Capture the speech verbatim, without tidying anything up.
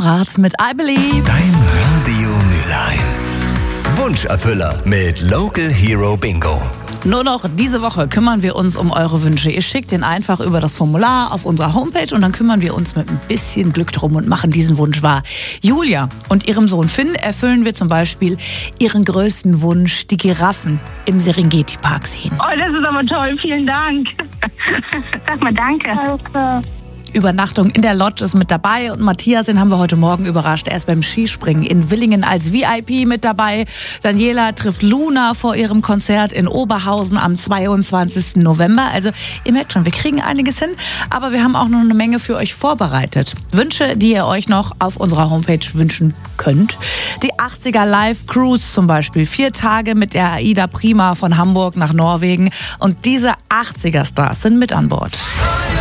Domrath mit I Believe. Dein Radio Mülheim. Wunscherfüller mit Local Hero Bingo. Nur noch diese Woche kümmern wir uns um eure Wünsche. Ihr schickt den einfach über das Formular auf unserer Homepage und dann kümmern wir uns mit ein bisschen Glück drum und machen diesen Wunsch wahr. Julia und ihrem Sohn Finn erfüllen wir zum Beispiel ihren größten Wunsch, die Giraffen im Serengeti-Park sehen. Oh, das ist aber toll. Vielen Dank. Sag mal danke. Danke. Übernachtung in der Lodge ist mit dabei und Matthias, den haben wir heute Morgen überrascht. Er ist beim Skispringen in Willingen als V I P mit dabei. Daniela trifft Luna vor ihrem Konzert in Oberhausen am zweiundzwanzigsten November. Also ihr merkt schon, wir kriegen einiges hin, aber wir haben auch noch eine Menge für euch vorbereitet. Wünsche, die ihr euch noch auf unserer Homepage wünschen könnt. Die achtziger Live Cruise zum Beispiel. Vier Tage mit der Aida Prima von Hamburg nach Norwegen. Und diese achtziger Stars sind mit an Bord.